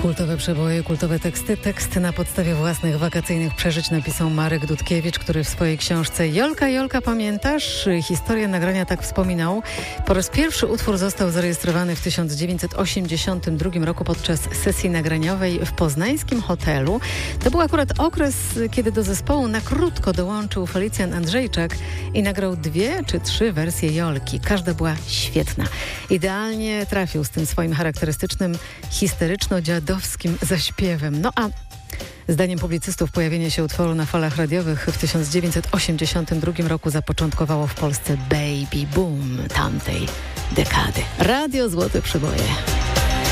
Kultowe przeboje, kultowe teksty. Teksty na podstawie własnych wakacyjnych przeżyć napisał Marek Dudkiewicz, który w swojej książce Jolka, Jolka, pamiętasz? Historię nagrania tak wspominał. Po raz pierwszy utwór został zarejestrowany w 1982 roku podczas sesji nagraniowej w poznańskim hotelu. To był akurat okres, kiedy do zespołu na krótko dołączył Felicjan Andrzejczak i nagrał 2 czy 3 wersje Jolki. Każda była świetna. Idealnie trafił z tym swoim charakterystycznym, histeryczno-dziadowskim zaśpiewem. No a zdaniem publicystów pojawienie się utworu na falach radiowych w 1982 roku zapoczątkowało w Polsce baby boom tamtej dekady. Radio Złote Przeboje.